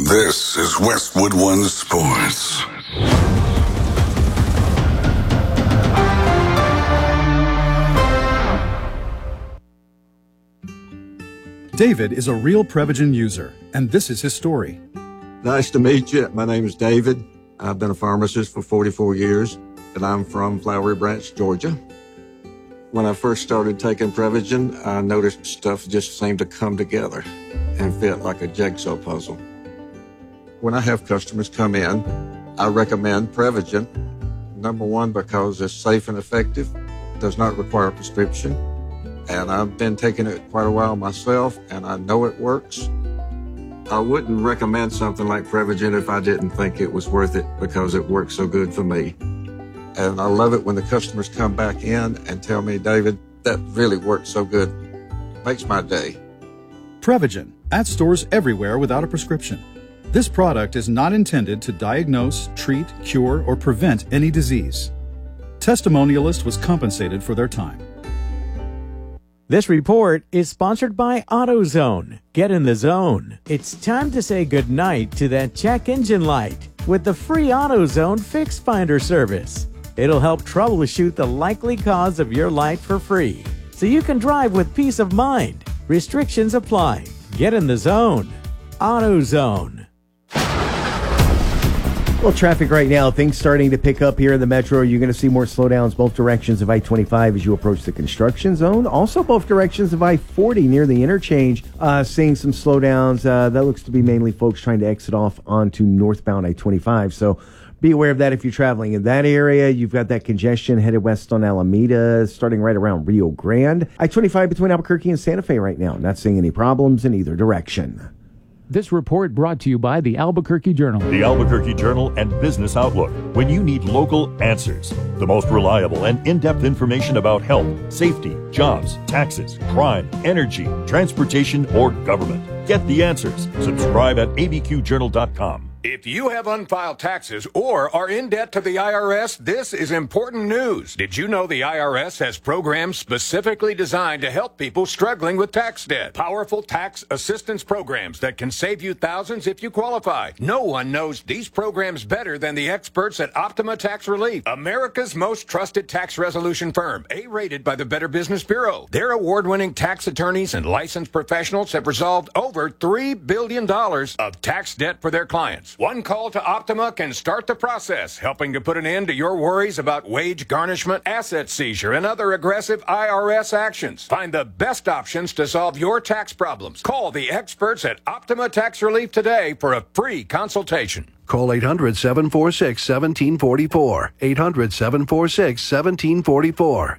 This is Westwood One Sports. David is a real Prevagen user, and this is his story. Nice to meet you. My name is David. I've been a pharmacist for 44 years, and I'm from Flowery Branch, Georgia. When I first started taking Prevagen, I noticed stuff just seemed to come together and fit like a jigsaw puzzle. When I have customers come in, I recommend Prevagen. Number one, because it's safe and effective, does not require a prescription, and I've been taking it quite a while myself, and I know it works. I wouldn't recommend something like Prevagen if I didn't think it was worth it because it works so good for me. And I love it when the customers come back in and tell me, David, that really worked so good. Makes my day. Prevagen, at stores everywhere without a prescription. This product is not intended to diagnose, treat, cure, or prevent any disease. Testimonialist was compensated for their time. This report is sponsored by AutoZone. Get in the zone. It's time to say goodnight to that check engine light with the free AutoZone Fix Finder service. It'll help troubleshoot the likely cause of your light for free, so you can drive with peace of mind. Restrictions apply. Get in the zone. AutoZone. Well, traffic right now, things starting to pick up here in the metro. You're going to see more slowdowns both directions of I-25 as you approach the construction zone. Also, both directions of I-40 near the interchange, seeing some slowdowns. That looks to be mainly folks trying to exit off onto northbound I-25. So be aware of that if you're traveling in that area. You've got that congestion headed west on Alameda, starting right around Rio Grande. I-25 between Albuquerque and Santa Fe right now. Not seeing any problems in either direction. This report brought to you by the Albuquerque Journal. The Albuquerque Journal and Business Outlook. When you need local answers, the most reliable and in-depth information about health, safety, jobs, taxes, crime, energy, transportation, or government. Get the answers. Subscribe at abqjournal.com. If you have unfiled taxes or are in debt to the IRS, this is important news. Did you know the IRS has programs specifically designed to help people struggling with tax debt? Powerful tax assistance programs that can save you thousands if you qualify. No one knows these programs better than the experts at Optima Tax Relief, America's most trusted tax resolution firm, A-rated by the Better Business Bureau. Their award-winning tax attorneys and licensed professionals have resolved over $3 billion of tax debt for their clients. One call to Optima can start the process, helping to put an end to your worries about wage garnishment, asset seizure, and other aggressive IRS actions. Find the best options to solve your tax problems. Call the experts at Optima Tax Relief today for a free consultation. Call 800-746-1744. 800-746-1744.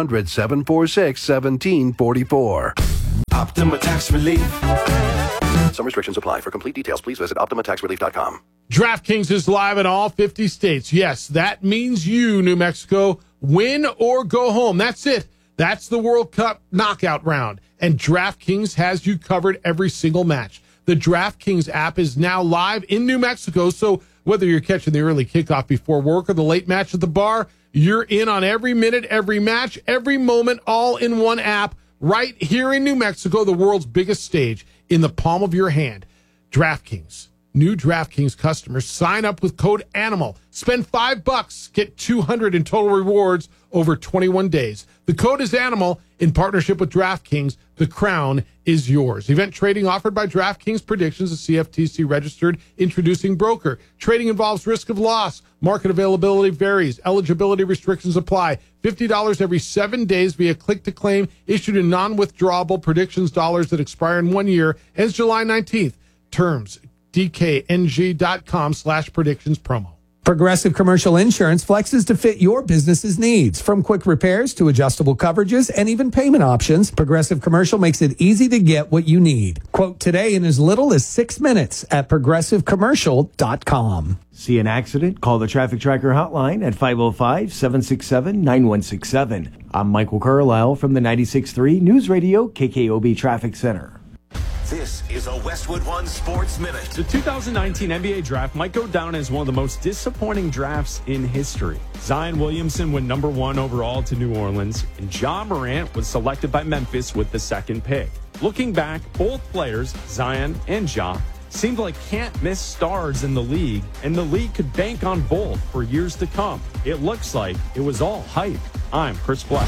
800-746-1744. Optima Tax Relief. Some restrictions apply. For complete details, please visit OptimaTaxRelief.com. DraftKings is live in all 50 states. Yes, that means you, New Mexico, win or go home. That's it. That's the World Cup knockout round. And DraftKings has you covered every single match. The DraftKings app is now live in New Mexico, so whether you're catching the early kickoff before work or the late match at the bar, you're in on every minute, every match, every moment, all in one app, right here in New Mexico, the world's biggest stage, in the palm of your hand. DraftKings. New DraftKings customers sign up with code ANIMAL. Spend $5, get $200 in total rewards over 21 days. The code is ANIMAL in partnership with DraftKings. The crown is yours. Event trading offered by DraftKings Predictions, a CFTC registered introducing broker. Trading involves risk of loss. Market availability varies. Eligibility restrictions apply. $50 every 7 days via click-to-claim, issued in non-withdrawable predictions dollars that expire in 1 year, ends July 19th. Terms, dkng.com/predictions promo. Progressive Commercial Insurance flexes to fit your business's needs. From quick repairs to adjustable coverages and even payment options, Progressive Commercial makes it easy to get what you need. Quote today in as little as 6 minutes at progressivecommercial.com. See an accident? Call the Traffic Tracker hotline at 505-767-9167. I'm Michael Carlisle from the 96.3 News Radio KKOB Traffic Center. This is a Westwood One Sports Minute. The 2019 NBA Draft might go down as one of the most disappointing drafts in history. Zion Williamson went number 1 overall to New Orleans, and Ja Morant was selected by Memphis with the second pick. Looking back, both players, Zion and Ja, seemed like can't-miss stars in the league, and the league could bank on both for years to come. It looks like it was all hype. I'm Chris Black.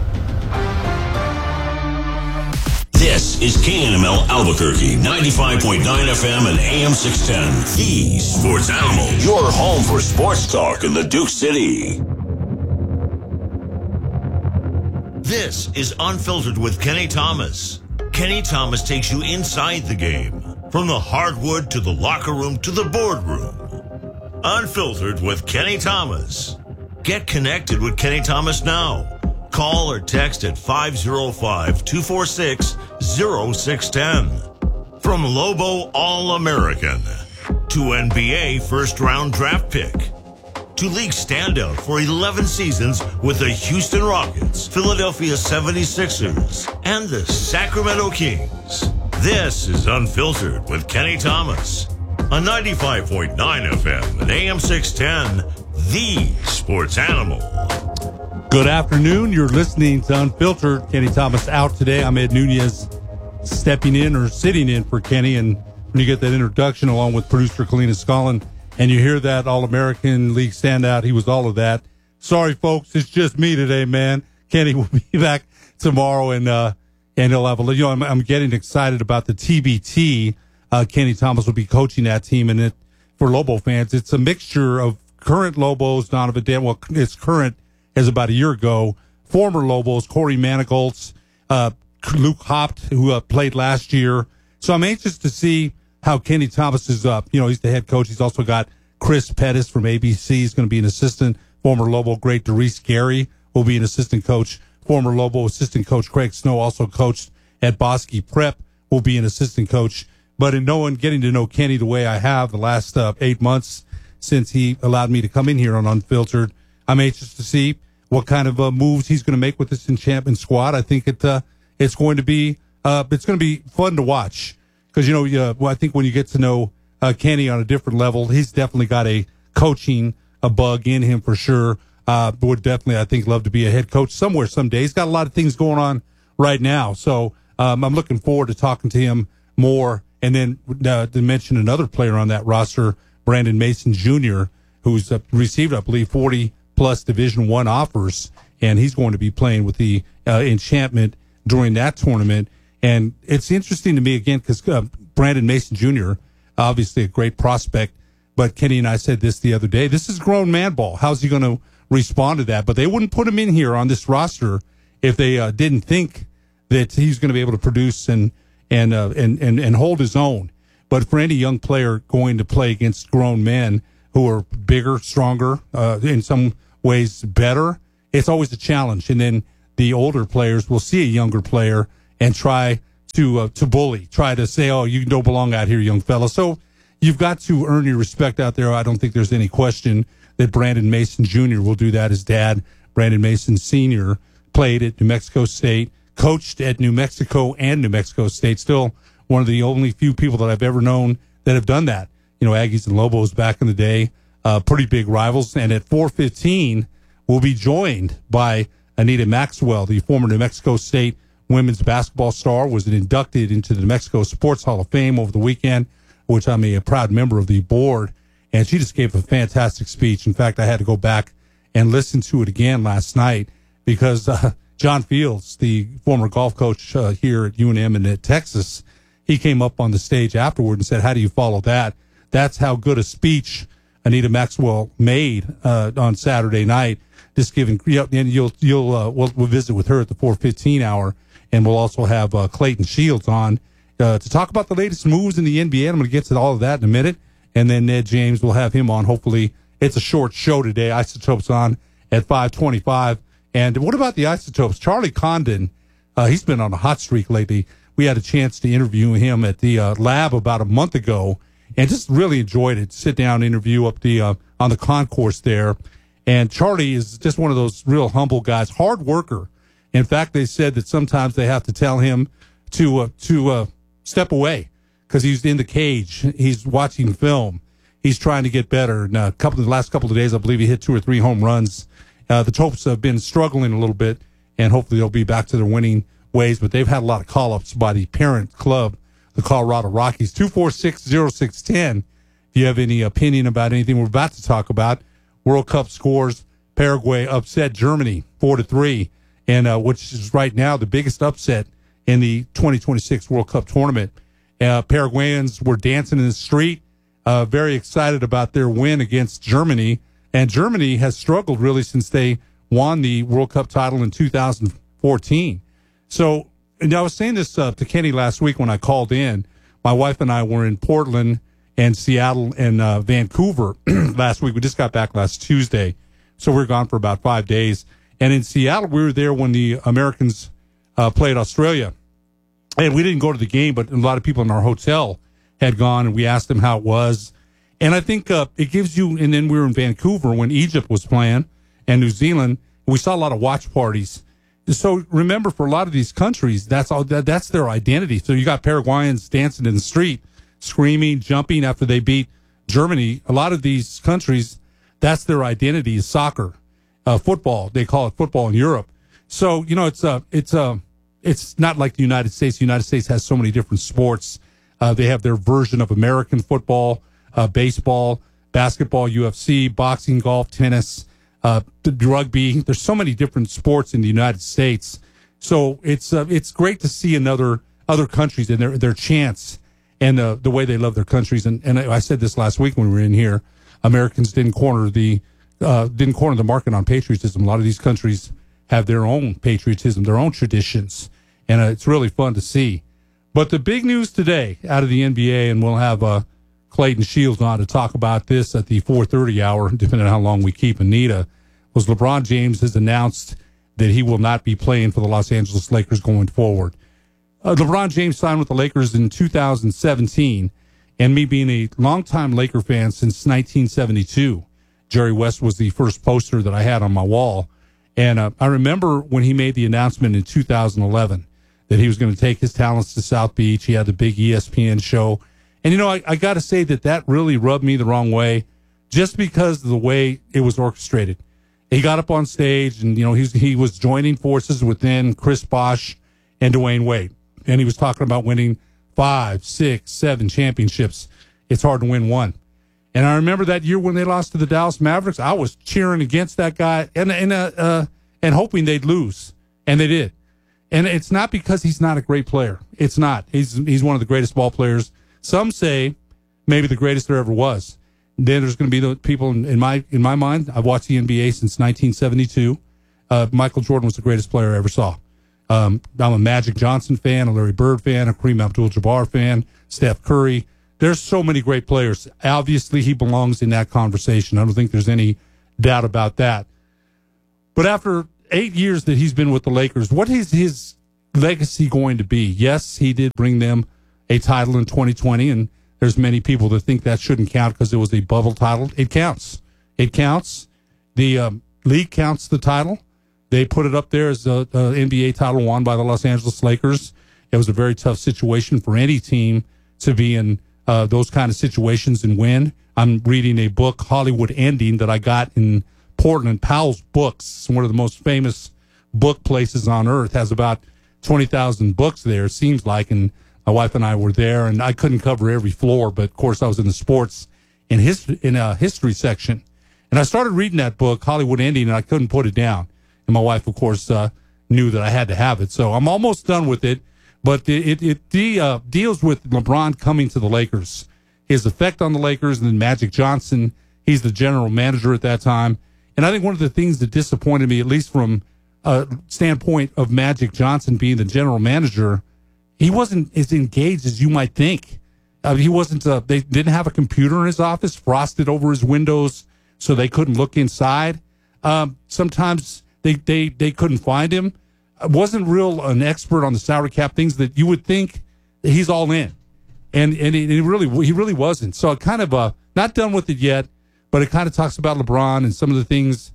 This is KNML Albuquerque, 95.9 FM and AM 610. The Sports Animal, your home for sports talk in the Duke City. This is Unfiltered with Kenny Thomas. Kenny Thomas takes you inside the game, from the hardwood to the locker room to the boardroom. Unfiltered with Kenny Thomas. Get connected with Kenny Thomas now. Call or text at 505-246-0610. From Lobo All-American to NBA first-round draft pick to league standout for 11 seasons with the Houston Rockets, Philadelphia 76ers, and the Sacramento Kings. This is Unfiltered with Kenny Thomas on 95.9 FM and AM 610, the Sports Animal. Good afternoon. You're listening to Unfiltered. Kenny Thomas out today. I'm Ed Nunez stepping in or sitting in for Kenny. And when you get that introduction along with producer Kalina Scollin and you hear that All-American League standout, he was all of that. Sorry, folks. It's just me today, man. Kenny will be back tomorrow and he'll have a, I'm getting excited about the TBT. Kenny Thomas will be coaching that team. And for Lobo fans, it's a mixture of current Lobos, Donovan Dan. Well, it's current as about a year ago. Former Lobos, Corey Manigoltz, Luke Hopt, who played last year. So I'm anxious to see how Kenny Thomas is up. He's the head coach. He's also got Chris Pettis from ABC. He's going to be an assistant. Former Lobo great Doris Gary will be an assistant coach. Former Lobo assistant coach Craig Snow, also coached at Bosque Prep, will be an assistant coach. But in getting to know Kenny the way I have the last 8 months since he allowed me to come in here on Unfiltered, I'm anxious to see what kind of moves he's going to make with this enchantment squad. I think it's going to be fun to watch because I think when you get to know Kenny on a different level, he's definitely got a coaching bug in him for sure. Would definitely, I think, love to be a head coach somewhere someday. He's got a lot of things going on right now, so I'm looking forward to talking to him more. And then to mention another player on that roster, Brandon Mason Jr., who's received, I believe, 40-plus Division I offers, and he's going to be playing with the Enchantment during that tournament. And it's interesting to me, again, because Brandon Mason Jr., obviously a great prospect, but Kenny and I said this the other day, this is grown man ball. How's he going to respond to that? But they wouldn't put him in here on this roster if they didn't think that he's going to be able to produce and hold his own. But for any young player going to play against grown men who are bigger, stronger, in some ways better, it's always a challenge. And then the older players will see a younger player and try to bully, try to say, oh, you don't belong out here, young fella. So you've got to earn your respect out there. I don't think there's any question that Brandon Mason Jr. will do that. His dad, Brandon Mason Sr., played at New Mexico State, coached at New Mexico and New Mexico State. Still one of the only few people that I've ever known that have done that. Aggies and Lobos back in the day, pretty big rivals. And at 4:15, we'll be joined by Anita Maxwell, the former New Mexico State women's basketball star, was inducted into the New Mexico Sports Hall of Fame over the weekend, which I'm a proud member of the board. And she just gave a fantastic speech. In fact, I had to go back and listen to it again last night because John Fields, the former golf coach here at UNM and at Texas, he came up on the stage afterward and said, how do you follow that? That's how good a speech Anita Maxwell made on Saturday night. Just giving, and we'll visit with her at the 4:15 hour, and we'll also have Clayton Shields on to talk about the latest moves in the NBA. I'm going to get to all of that in a minute, and then Ned James, will have him on. Hopefully, it's a short show today. Isotopes on at 5:25. And what about the Isotopes? Charlie Condon, he's been on a hot streak lately. We had a chance to interview him at the lab about a month ago, and just really enjoyed it. Sit down interview up on the concourse there. And Charlie is just one of those real humble guys, hard worker. In fact, they said that sometimes they have to tell him to step away because he's in the cage. He's watching film. He's trying to get better. And the last couple of days, I believe he hit 2 or 3 home runs. The Topes have been struggling a little bit, and hopefully they'll be back to their winning ways. But they've had a lot of call-ups by the parent club the Colorado Rockies. 246-0610. If you have any opinion about anything we're about to talk about, World Cup scores. Paraguay upset Germany 4-3, and which is right now the biggest upset in the 2026 World Cup tournament. Paraguayans were dancing in the street, very excited about their win against Germany. And Germany has struggled really since they won the World Cup title in 2014. So, and I was saying this to Kenny last week when I called in. My wife and I were in Portland and Seattle and Vancouver last week. We just got back last Tuesday, so we were gone for about 5 days. And in Seattle, we were there when the Americans played Australia. And we didn't go to the game, but a lot of people in our hotel had gone, and we asked them how it was. And I think it gives you, and then we were in Vancouver when Egypt was playing and New Zealand. We saw a lot of watch parties. So remember, for a lot of these countries, that's their identity. So you got Paraguayans dancing in the street, screaming, jumping after they beat Germany. A lot of these countries, that's their identity, is soccer, football. They call it football in Europe. So, you know, it's not like the United States. The United States has so many different sports. They have their version of American football, baseball, basketball, UFC, boxing, golf, tennis, rugby. There's so many different sports in the United States. So it's great to see other countries and their chants and the way they love their countries. And I said this last week when we were in here. Americans didn't corner the market on patriotism. A lot of these countries have their own patriotism, their own traditions, and it's really fun to see. But the big news today out of the NBA, and we'll have Clayton Shields on to talk about this at the 4:30 hour, depending on how long we keep Anita, was LeBron James has announced that he will not be playing for the Los Angeles Lakers going forward. LeBron James signed with the Lakers in 2017, and me being a longtime Laker fan since 1972, Jerry West was the first poster that I had on my wall. And I remember when he made the announcement in 2011 that he was going to take his talents to South Beach. He had the big ESPN show. And, you know, I got to say that really rubbed me the wrong way just because of the way it was orchestrated. He got up on stage and, you know, he was joining forces within Chris Bosh and Dwayne Wade. And he was talking about winning 5, 6, 7 championships. It's hard to win one. And I remember that year when they lost to the Dallas Mavericks, I was cheering against that guy and hoping they'd lose. And they did. And it's not because he's not a great player. It's not. He's one of the greatest ball players. Some say maybe the greatest there ever was. Then there's going to be the people in my mind. I've watched the NBA since 1972. Michael Jordan was the greatest player I ever saw. I'm a Magic Johnson fan, a Larry Bird fan, a Kareem Abdul-Jabbar fan, Steph Curry. There's so many great players. Obviously, he belongs in that conversation. I don't think there's any doubt about that. But after 8 years that he's been with the Lakers, what is his legacy going to be? Yes, he did bring them a title in 2020, and there's many people that think that shouldn't count because it was a bubble title. It counts. It counts. The league counts the title. They put it up there as an NBA title won by the Los Angeles Lakers. It was a very tough situation for any team to be in those kind of situations and win. I'm reading a book, Hollywood Ending, that I got in Portland. Powell's Books, one of the most famous book places on earth, has about 20,000 books there, it seems like, and my wife and I were there, and I couldn't cover every floor, but of course I was in the sports and history section. And I started reading that book, Hollywood Ending, and I couldn't put it down. And my wife, of course, knew that I had to have it. So I'm almost done with it. But it deals with LeBron coming to the Lakers, his effect on the Lakers, and then Magic Johnson. He's the general manager at that time. And I think one of the things that disappointed me, at least from a standpoint of Magic Johnson being the general manager, he wasn't as engaged as you might think. He wasn't. They didn't have a computer in his office, frosted over his windows, so they couldn't look inside. Sometimes they couldn't find him. Wasn't an expert on the salary cap, things that you would think that he's all in, and he really wasn't. So kind of not done with it yet, but it kind of talks about LeBron and some of the things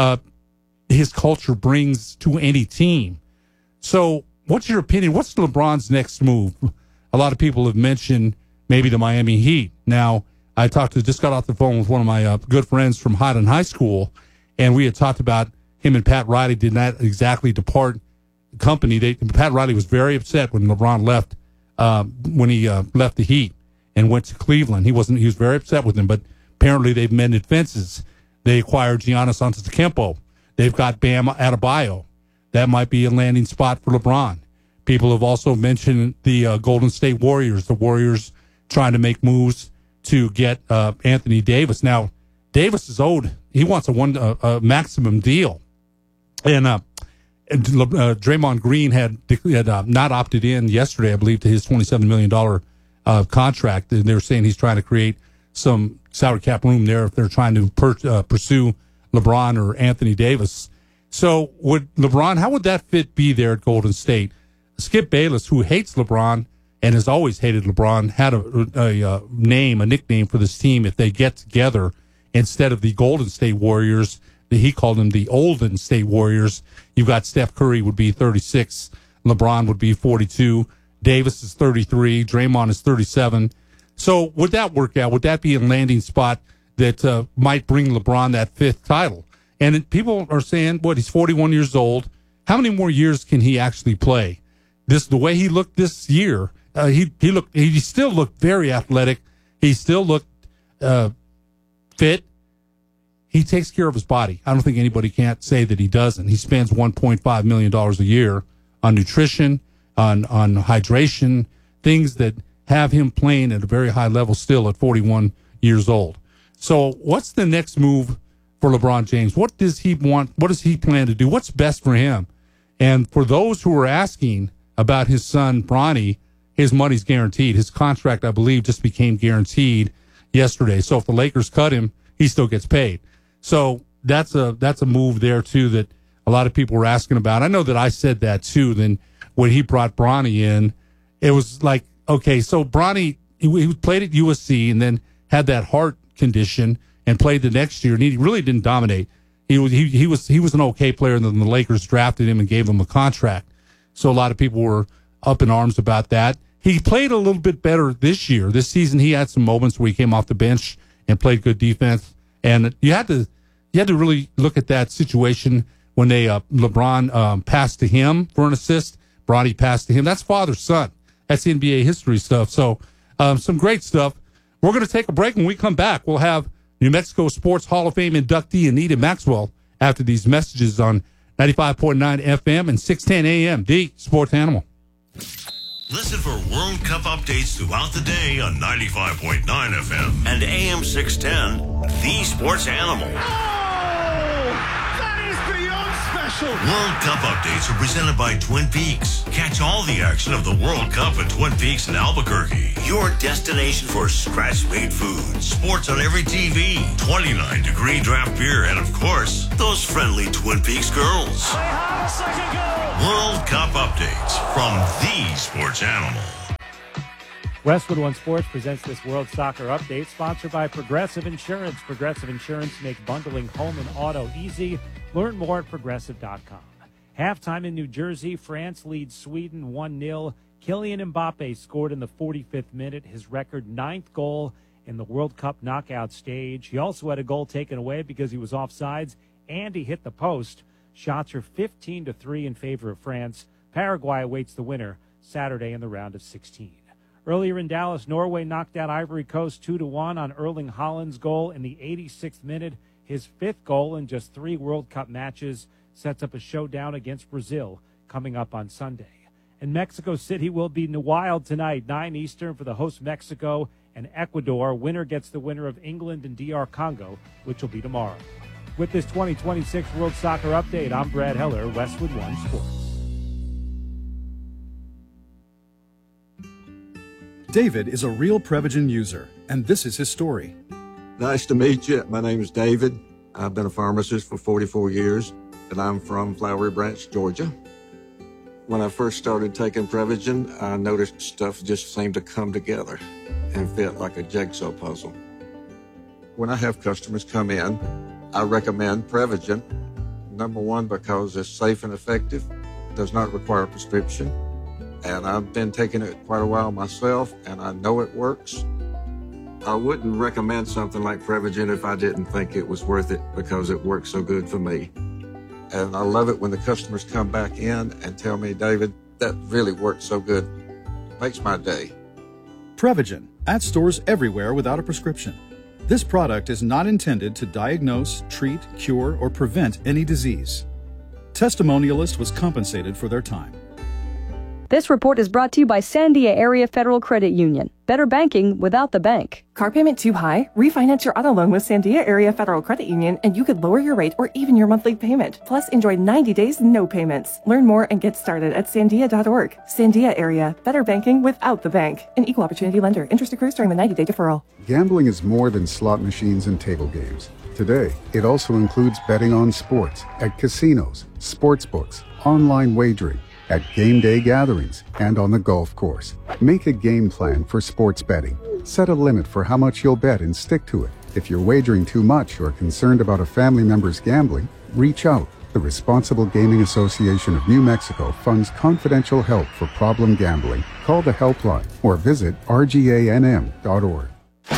his culture brings to any team. So what's your opinion? What's LeBron's next move? A lot of people have mentioned maybe the Miami Heat. Now I just got off the phone with one of my good friends from Highland High School, and we had talked about him and Pat Riley did not exactly depart company. Pat Riley was very upset when LeBron left when he left the Heat and went to Cleveland. He was very upset with him, but apparently they've mended fences. They acquired Giannis Antetokounmpo. They've got Bam Adebayo. That might be a landing spot for LeBron. People have also mentioned the Golden State Warriors. The Warriors trying to make moves to get Anthony Davis. Now, Davis is owed. He wants a maximum deal. And Draymond Green had not opted in yesterday, I believe, to his $27 million contract. And they were saying he's trying to create some salary cap room there if they're trying to pursue LeBron or Anthony Davis. So how would that fit be there at Golden State? Skip Bayless, who hates LeBron and has always hated LeBron, had a nickname for this team if they get together instead of the Golden State Warriors. He called them the Olden State Warriors. You've got Steph Curry would be 36. LeBron would be 42. Davis is 33. Draymond is 37. So would that work out? Would that be a landing spot that might bring LeBron that fifth title? And people are saying, he's 41 years old. How many more years can he actually play? The way he looked this year, he still looked very athletic. He still looked fit. He takes care of his body. I don't think anybody can't say that he doesn't. He spends $1.5 million a year on nutrition, on hydration, things that have him playing at a very high level still at 41 years old. So what's the next move for LeBron James? What does he want? What does he plan to do? What's best for him? And for those who are asking about his son, Bronny, his money's guaranteed. His contract, I believe, just became guaranteed yesterday. So if the Lakers cut him, he still gets paid. So that's a move there, too, that a lot of people were asking about. I know that I said that, too. Then when he brought Bronny in, it was like, okay, so Bronny, he played at USC and then had that heart condition and played the next year, and he really didn't dominate. He was an okay player, and then the Lakers drafted him and gave him a contract. So a lot of people were up in arms about that. He played a little bit better this year. This season, he had some moments where he came off the bench and played good defense. And you had to really look at that situation when LeBron passed to him for an assist. Bronny passed to him. That's father-son. That's NBA history stuff. So some great stuff. We're going to take a break. When we come back, we'll have New Mexico Sports Hall of Fame inductee Anita Maxwell after these messages on 95.9 FM and 610 AM, the Sports Animal. Listen for World Cup updates throughout the day on 95.9 FM and AM 610, the Sports Animal. World Cup updates are presented by Twin Peaks. Catch all the action of the World Cup at Twin Peaks in Albuquerque. Your destination for scratch-made food, sports on every TV, 29-degree draft beer, and of course, those friendly Twin Peaks girls. They have a second goal. World Cup updates from the Sports Animal. Westwood One Sports presents this World Soccer Update, sponsored by Progressive Insurance. Progressive Insurance make bundling home and auto easy. Learn more at Progressive.com. Halftime in New Jersey, France leads Sweden 1-0. Kylian Mbappe scored in the 45th minute, his record 9th goal in the World Cup knockout stage. He also had a goal taken away because he was offsides, and he hit the post. Shots are 15-3 in favor of France. Paraguay awaits the winner Saturday in the round of 16. Earlier in Dallas, Norway knocked out Ivory Coast 2-1 on Erling Haaland's goal in the 86th minute. His 5th goal in just 3 World Cup matches sets up a showdown against Brazil coming up on Sunday. And Mexico City will be wild tonight, 9 Eastern for the host Mexico and Ecuador. Winner gets the winner of England and DR Congo, which will be tomorrow. With this 2026 World Soccer Update, I'm Brad Heller, Westwood One Sports. David is a real Prevagen user, and this is his story. Nice to meet you. My name is David. I've been a pharmacist for 44 years, and I'm from Flowery Branch, Georgia. When I first started taking Prevagen, I noticed stuff just seemed to come together and fit like a jigsaw puzzle. When I have customers come in, I recommend Prevagen. Number one, because it's safe and effective, does not require a prescription, and I've been taking it quite a while myself, and I know it works. I wouldn't recommend something like Prevagen if I didn't think it was worth it because it works so good for me. And I love it when the customers come back in and tell me, David, that really worked so good. Makes my day. Prevagen, at stores everywhere without a prescription. This product is not intended to diagnose, treat, cure, or prevent any disease. Testimonialist was compensated for their time. This report is brought to you by Sandia Area Federal Credit Union. Better banking without the bank. Car payment too high? Refinance your auto loan with Sandia Area Federal Credit Union and you could lower your rate or even your monthly payment. Plus, enjoy 90 days no payments. Learn more and get started at sandia.org. Sandia Area. Better banking without the bank. An equal opportunity lender. Interest accrues during the 90-day deferral. Gambling is more than slot machines and table games. Today, it also includes betting on sports, at casinos, sports books, online wagering, at game day gatherings, and on the golf course. Make a game plan for sports betting. Set a limit for how much you'll bet and stick to it. If you're wagering too much or concerned about a family member's gambling, reach out. The Responsible Gaming Association of New Mexico funds confidential help for problem gambling. Call the helpline or visit rganm.org.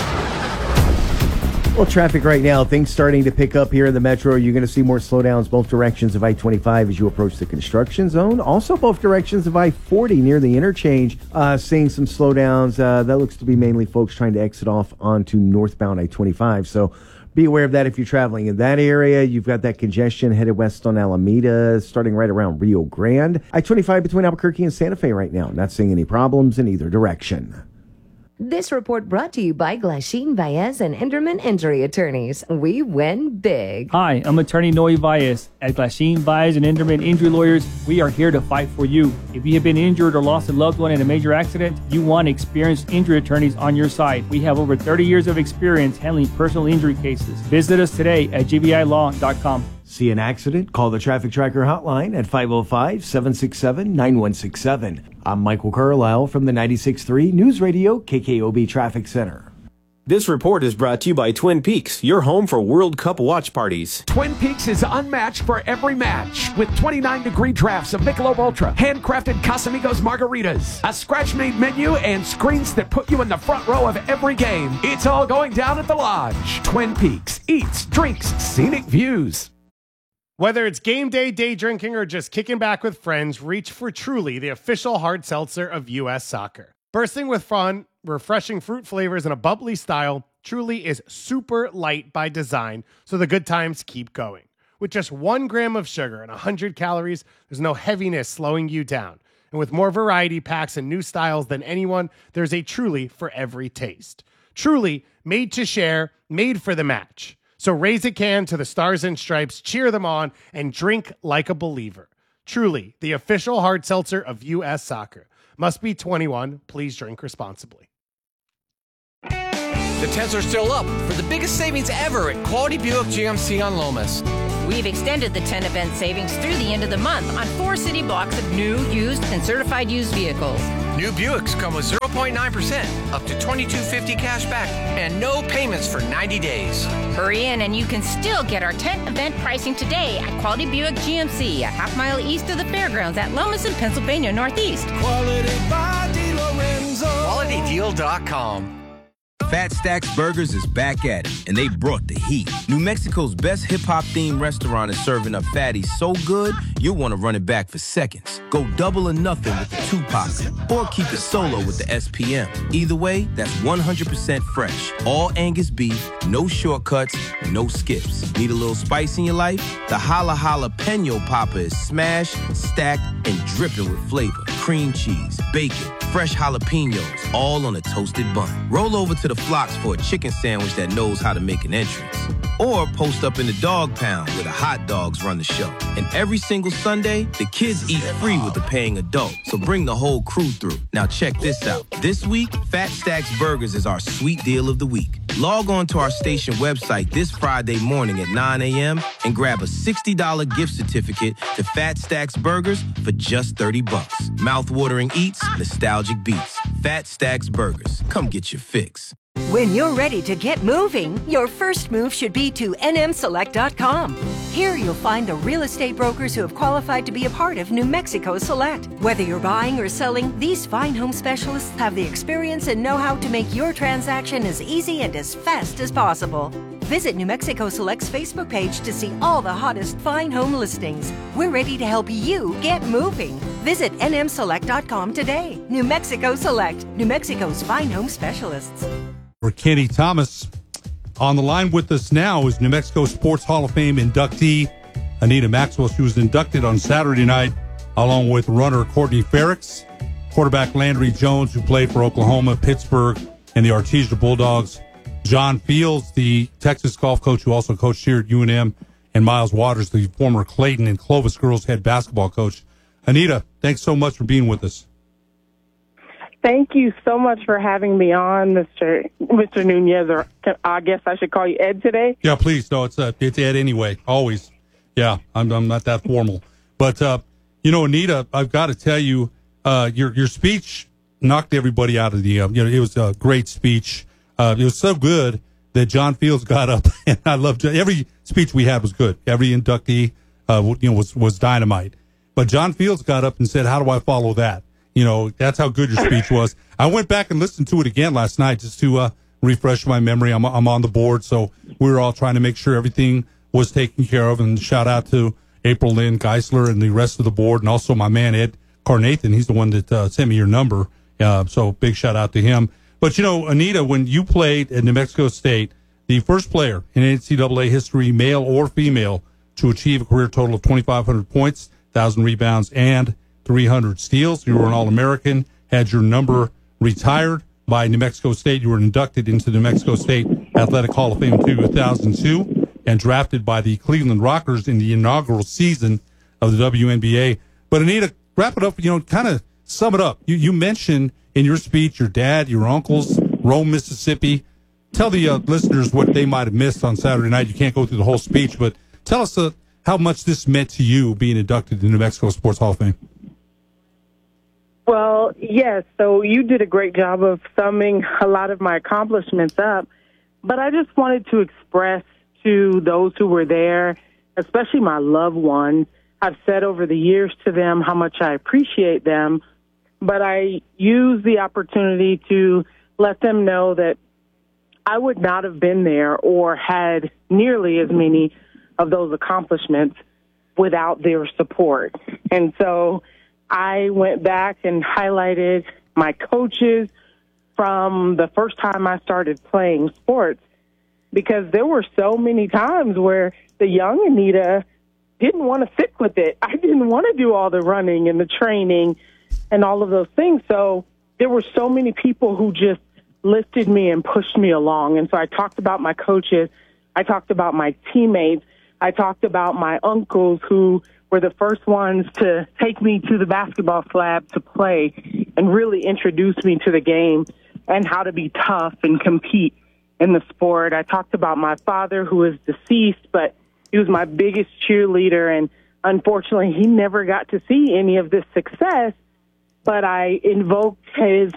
Well, traffic right now, things starting to pick up here in the metro. You're going to see more slowdowns both directions of I-25 as you approach the construction zone. Also, both directions of I-40 near the interchange, seeing some slowdowns. That looks to be mainly folks trying to exit off onto northbound I-25. So be aware of that if you're traveling in that area. You've got that congestion headed west on Alameda, starting right around Rio Grande. I-25 between Albuquerque and Santa Fe right now. Not seeing any problems in either direction. This report brought to you by Glasheen, Baez, and Enderman Injury Attorneys. We win big. Hi, I'm attorney Noe Baez. At Glasheen, Baez, and Enderman Injury Lawyers, we are here to fight for you. If you have been injured or lost a loved one in a major accident, you want experienced injury attorneys on your side. We have over 30 years of experience handling personal injury cases. Visit us today at gbilaw.com. See an accident? Call the Traffic Tracker hotline at 505-767-9167. I'm Michael Carlisle from the 96.3 News Radio KKOB Traffic Center. This report is brought to you by Twin Peaks, your home for World Cup watch parties. Twin Peaks is unmatched for every match with 29-degree drafts of Michelob Ultra, handcrafted Casamigos margaritas, a scratch-made menu, and screens that put you in the front row of every game. It's all going down at the Lodge. Twin Peaks eats, drinks, scenic views. Whether it's game day, day drinking, or just kicking back with friends, reach for Truly, the official hard seltzer of U.S. Soccer. Bursting with fun, refreshing fruit flavors, and a bubbly style, Truly is super light by design, so the good times keep going. With just 1 gram of sugar and 100 calories, there's no heaviness slowing you down. And with more variety packs and new styles than anyone, there's a Truly for every taste. Truly, made to share, made for the match. So raise a can to the Stars and Stripes, cheer them on, and drink like a believer. Truly, the official hard seltzer of U.S. Soccer. Must be 21. Please drink responsibly. The tents are still up for the biggest savings ever at Quality Buick GMC on Lomas. We've extended the 10 event savings through the end of the month on 4 city blocks of new, used, and certified used vehicles. New Buicks come with 0.9%, up to $2,250 cash back, and no payments for 90 days. Hurry in and you can still get our 10th event pricing today at Quality Buick GMC, a half-mile east of the fairgrounds at Lomas in Pennsylvania Northeast. Quality by DiLorenzo. QualityDeal.com. Fat Stacks Burgers is back at it, and they brought the heat. New Mexico's best hip-hop themed restaurant is serving up fatties so good, you'll want to run it back for seconds. Go double or nothing with the Tupac, or keep it solo with the SPM. Either way, that's 100% fresh. All Angus beef, no shortcuts, no skips. Need a little spice in your life? The Hala Jalapeno Popper is smashed, stacked, and dripping with flavor. Cream cheese, bacon, fresh jalapenos, all on a toasted bun. Roll over to the Flocks for a chicken sandwich that knows how to make an entrance. Or post up in the dog pound where the hot dogs run the show. And every single Sunday, the kids eat free with the paying adult. So bring the whole crew through. Now check this out. This week, Fat Stacks Burgers is our sweet deal of the week. Log on to our station website this Friday morning at 9 a.m. and grab a $60 gift certificate to Fat Stacks Burgers for just $30. Mouth-watering eats, nostalgic beats. Fat Stacks Burgers. Come get your fix. When you're ready to get moving, your first move should be to nmselect.com. Here you'll find the real estate brokers who have qualified to be a part of New Mexico Select. Whether you're buying or selling, these fine home specialists have the experience and know-how to make your transaction as easy and as fast as possible. Visit New Mexico Select's Facebook page to see all the hottest fine home listings. We're ready to help you get moving. Visit nmselect.com today. New Mexico Select, New Mexico's fine home specialists. For Kenny Thomas. On the line with us now is New Mexico Sports Hall of Fame inductee Anita Maxwell. She was inducted on Saturday night along with runner Courtney Ferricks, quarterback Landry Jones, who played for Oklahoma, Pittsburgh, and the Artesia Bulldogs, John Fields, the Texas golf coach who also coached here at UNM, and Miles Waters, the former Clayton and Clovis girls head basketball coach. Anita, thanks so much for being with us. Thank you so much for having me on, Mr. Nunez, or I guess I should call you Ed today. Yeah, please. No, it's Ed anyway. Always. Yeah, I'm not that formal. But, Anita, I've got to tell you, your speech knocked everybody out of the, it was a great speech. It was so good that John Fields got up, and I loved every speech we had was good. Every inductee, was dynamite. But John Fields got up and said, "How do I follow that?" That's how good your speech was. I went back and listened to it again last night just to refresh my memory. I'm on the board, so we were all trying to make sure everything was taken care of. And shout out to April Lynn Geisler and the rest of the board, and also my man Ed Carnathan. He's the one that sent me your number, so big shout out to him. But, Anita, when you played at New Mexico State, the first player in NCAA history, male or female, to achieve a career total of 2,500 points, 1,000 rebounds, and 300 steals. You were an All-American, had your number retired by New Mexico State. You were inducted into the New Mexico State Athletic Hall of Fame in 2002 and drafted by the Cleveland Rockers in the inaugural season of the WNBA. But, Anita, wrap it up, kind of sum it up. You mentioned in your speech your dad, your uncles, Rome, Mississippi. Tell the listeners what they might have missed on Saturday night. You can't go through the whole speech, but tell us how much this meant to you being inducted to the New Mexico Sports Hall of Fame. Well, yes, so you did a great job of summing a lot of my accomplishments up, but I just wanted to express to those who were there, especially my loved ones, I've said over the years to them how much I appreciate them, but I use the opportunity to let them know that I would not have been there or had nearly as many of those accomplishments without their support. And so I went back and highlighted my coaches from the first time I started playing sports, because there were so many times where the young Anita didn't want to stick with it. I didn't want to do all the running and the training and all of those things. So there were so many people who just lifted me and pushed me along. And so I talked about my coaches. I talked about my teammates. I talked about my uncles who were the first ones to take me to the basketball slab to play and really introduce me to the game and how to be tough and compete in the sport. I talked about my father, who is deceased, but he was my biggest cheerleader, and unfortunately he never got to see any of this success, but I invoked his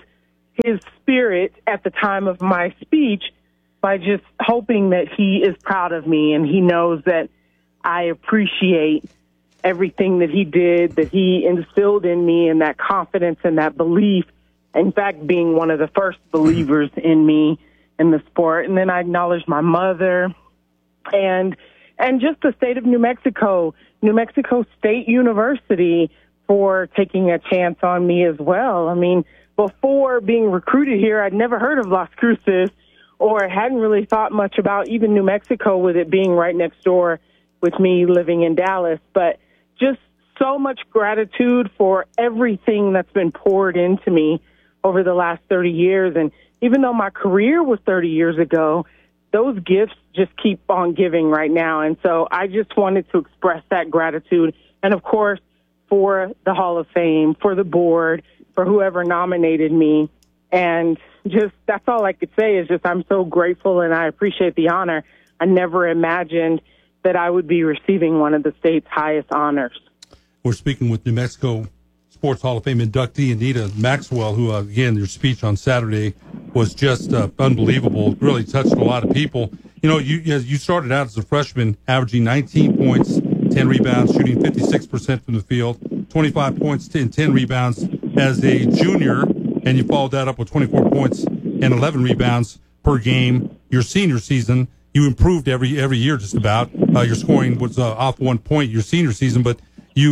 spirit at the time of my speech by just hoping that he is proud of me and he knows that I appreciate everything that he did, that he instilled in me, and that confidence and that belief, in fact, being one of the first believers in me in the sport. And then I acknowledged my mother and just the state of New Mexico State University for taking a chance on me as well. I mean, before being recruited here, I'd never heard of Las Cruces or hadn't really thought much about even New Mexico, with it being right next door with me living in Dallas. But just so much gratitude for everything that's been poured into me over the last 30 years. And even though my career was 30 years ago, those gifts just keep on giving right now. And so I just wanted to express that gratitude. And, of course, for the Hall of Fame, for the board, for whoever nominated me. And just that's all I could say is just I'm so grateful and I appreciate the honor. I never imagined that I would be receiving one of the state's highest honors. We're speaking with New Mexico Sports Hall of Fame inductee Anita Maxwell, who, again, your speech on Saturday was just unbelievable. It really touched a lot of people. You started out as a freshman, averaging 19 points, 10 rebounds, shooting 56% from the field, 25 points and 10 rebounds as a junior, and you followed that up with 24 points and 11 rebounds per game. Your senior season, you improved every year just about. Your scoring was off 1 point your senior season, but you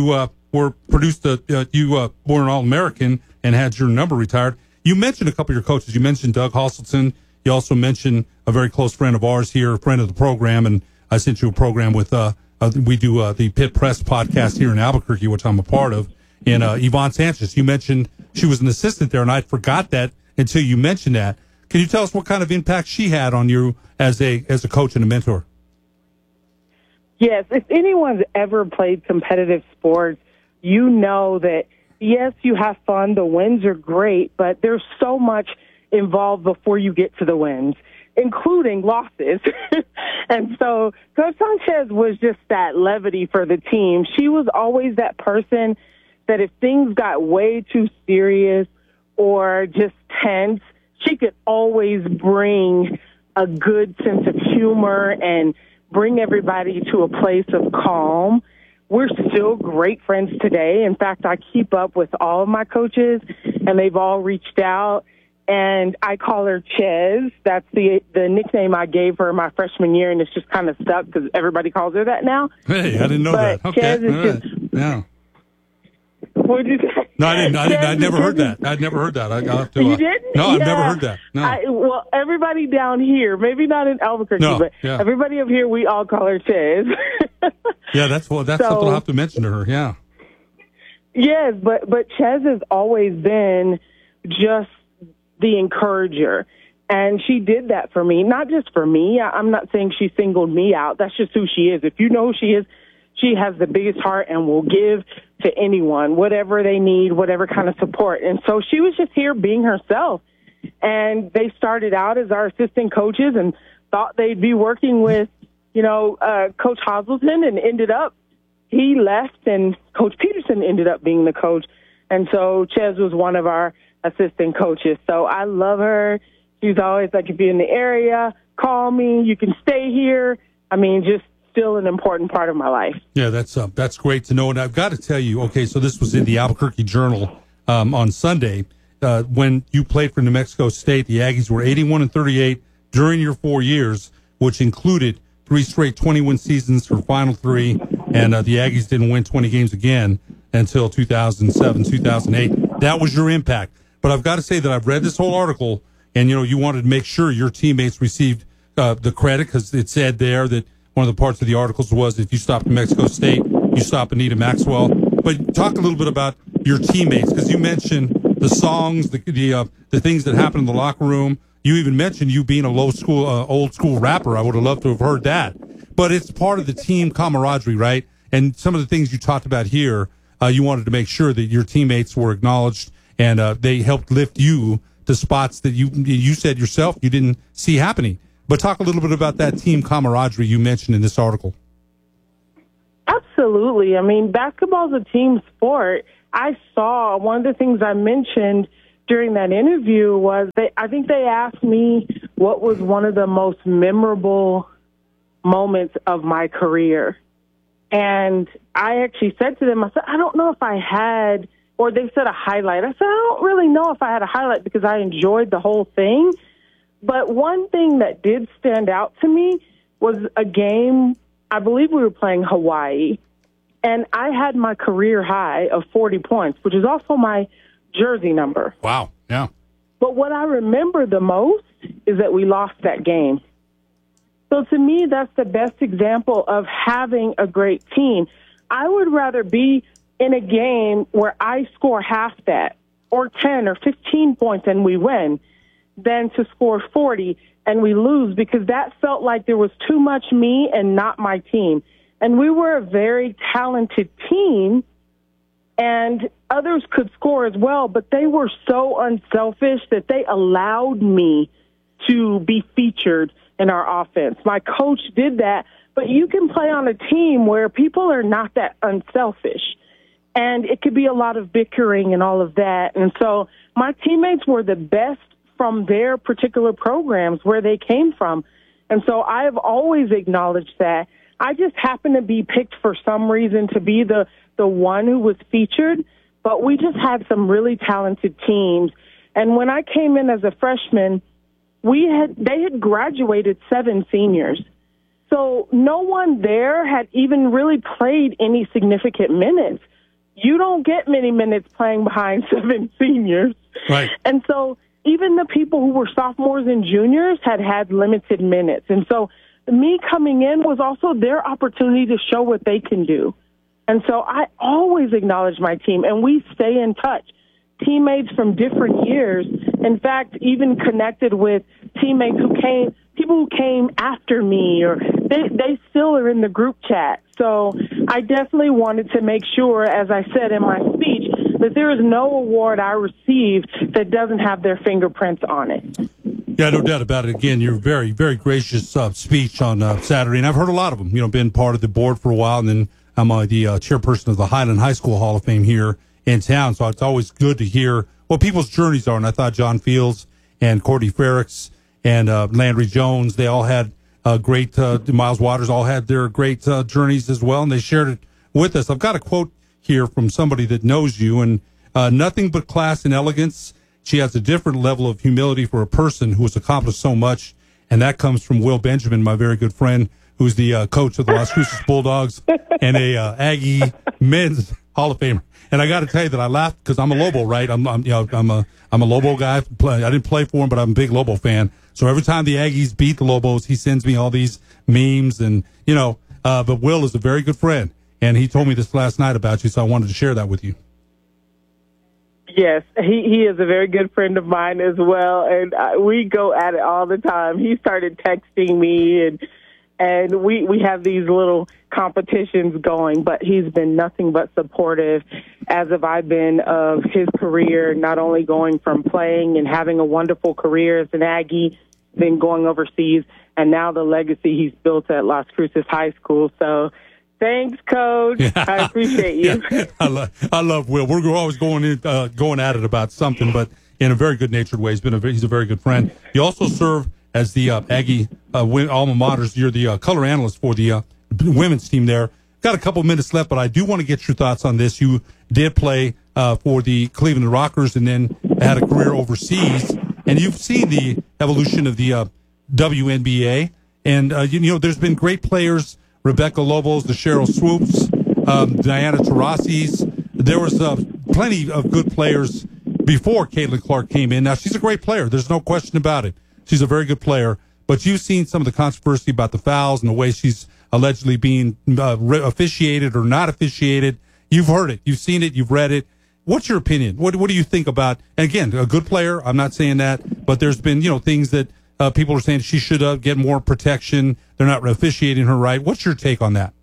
were produced, you were an All-American and had your number retired. You mentioned a couple of your coaches. You mentioned Doug Hasselton. You also mentioned a very close friend of ours here, a friend of the program, and I sent you a program with, we do the Pit Press podcast here in Albuquerque, which I'm a part of, and Yvonne Sanchez. You mentioned she was an assistant there, and I forgot that until you mentioned that. Can you tell us what kind of impact she had on you as a coach and a mentor? Yes, if anyone's ever played competitive sports, you know that, yes, you have fun. The wins are great, but there's so much involved before you get to the wins, including losses. And so Coach Sanchez was just that levity for the team. She was always that person that if things got way too serious or just tense, she could always bring a good sense of humor and bring everybody to a place of calm. We're still great friends today. In fact, I keep up with all of my coaches, and they've all reached out. And I call her Ches. That's the nickname I gave her my freshman year, and it's just kind of stuck because everybody calls her that now. Hey, I didn't know that. Okay. Ches is just... Yeah. What did you say? No, I didn't. I'd never heard that. I'd never heard that. I'll have to, you didn't? No, Yeah. I've never heard that. No. Well, everybody down here, maybe not in Albuquerque, but everybody up here, we all call her Ches. Yeah, that's something I'll have to mention to her. Yeah. Yes, but Ches has always been just the encourager. And she did that for me, not just for me. I'm not saying she singled me out. That's just who she is. If you know who she is, she has the biggest heart and will give to anyone, whatever they need, whatever kind of support. And so she was just here being herself. And they started out as our assistant coaches and thought they'd be working with, Coach Hasselton, and ended up, he left and Coach Peterson ended up being the coach. And so Ches was one of our assistant coaches. So I love her. She's always like, if you're in the area, call me. You can stay here. I mean, just still an important part of my life. Yeah, that's great to know. And I've got to tell you, okay, so this was in the Albuquerque Journal on Sunday. When you played for New Mexico State, the Aggies were 81-38 during your 4 years, which included 3 straight 20-win seasons for Final Three, and the Aggies didn't win 20 games again until 2007, 2008. That was your impact. But I've got to say that I've read this whole article, and, you wanted to make sure your teammates received the credit because it said there that one of the parts of the articles was if you stop New Mexico State, you stop Anita Maxwell. But talk a little bit about your teammates because you mentioned the songs, the things that happened in the locker room. You even mentioned you being a old school rapper. I would have loved to have heard that. But it's part of the team camaraderie, right? And some of the things you talked about here, you wanted to make sure that your teammates were acknowledged and they helped lift you to spots that you said yourself you didn't see happening. But talk a little bit about that team camaraderie you mentioned in this article. Absolutely. I mean, basketball is a team sport. I saw one of the things I mentioned during that interview was I think they asked me what was one of the most memorable moments of my career. And I actually said to them, I said, I don't know if I had, or they said a highlight. I said, I don't really know if I had a highlight because I enjoyed the whole thing. But one thing that did stand out to me was a game, I believe we were playing Hawaii, and I had my career high of 40 points, which is also my jersey number. Wow, yeah. But what I remember the most is that we lost that game. So to me, that's the best example of having a great team. I would rather be in a game where I score half that, or 10 or 15 points and we win, than to score 40 and we lose, because that felt like there was too much me and not my team. And we were a very talented team, and others could score as well, but they were so unselfish that they allowed me to be featured in our offense. My coach did that, but you can play on a team where people are not that unselfish, and it could be a lot of bickering and all of that. And so my teammates were the best from their particular programs where they came from. And so I have always acknowledged that. I just happened to be picked for some reason to be the one who was featured, but we just had some really talented teams. And when I came in as a freshman, they had graduated 7 seniors. So no one there had even really played any significant minutes. you don't get many minutes playing behind 7 seniors. Right. And so even the people who were sophomores and juniors had limited minutes. And so me coming in was also their opportunity to show what they can do. And so I always acknowledge my team, and we stay in touch. Teammates from different years, in fact, even connected with teammates people who came after me, or they still are in the group chat. So I definitely wanted to make sure, as I said in my speech, that there is no award I received that doesn't have their fingerprints on it. Yeah, no doubt about it. Again, your very, very gracious speech on Saturday, and I've heard a lot of them. Been part of the board for a while, and then I'm the chairperson of the Highland High School Hall of Fame here in town. So it's always good to hear what people's journeys are. And I thought John Fields and Courtney Frericks and Landry Jones, they all had great, Miles Waters all had their great journeys as well, and they shared it with us. I've got a quote here from somebody that knows you, and nothing but class and elegance. She has a different level of humility for a person who has accomplished so much, and that comes from Will Benjamin, my very good friend, who's the coach of the Las Cruces Bulldogs and a Aggie men's Hall of Famer. And I got to tell you that I laughed because I'm a Lobo, right? I'm a Lobo guy. I didn't play for him, but I'm a big Lobo fan. So every time the Aggies beat the Lobos, he sends me all these memes, and but Will is a very good friend, and he told me this last night about you, so I wanted to share that with you. Yes, he is a very good friend of mine as well, and we go at it all the time. He started texting me, and we have these little competitions going, but he's been nothing but supportive, as have I been, of his career, not only going from playing and having a wonderful career as an Aggie, then going overseas, and now the legacy he's built at Las Cruces High School. So thanks, Coach. Yeah. I appreciate you. Yeah. I love Will. We're always going at it about something, but in a very good-natured way. He's a very good friend. You also serve as the Aggie alma maters. You're the color analyst for the women's team there. Got a couple minutes left, but I do want to get your thoughts on this. You did play for the Cleveland Rockers and then had a career overseas, and you've seen the evolution of the WNBA. And, there's been great players, Rebecca Lobos, the Cheryl Swoops, Diana Taurasi's. There was plenty of good players before Caitlin Clark came in. Now, she's a great player. There's no question about it. She's a very good player. But you've seen some of the controversy about the fouls and the way she's allegedly being officiated or not officiated. You've heard it. You've seen it. You've read it. What's your opinion? What do you think about, and again, a good player, I'm not saying that, but there's been, things that people are saying she should get more protection. They're not officiating her right. What's your take on that?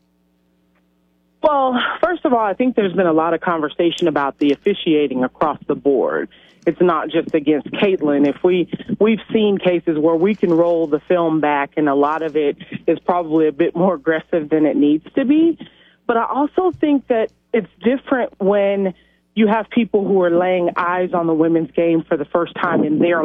Well, first of all, I think there's been a lot of conversation about the officiating across the board. It's not just against Caitlin. If we've seen cases where we can roll the film back, and a lot of it is probably a bit more aggressive than it needs to be. But I also think that it's different when you have people who are laying eyes on the women's game for the first time in their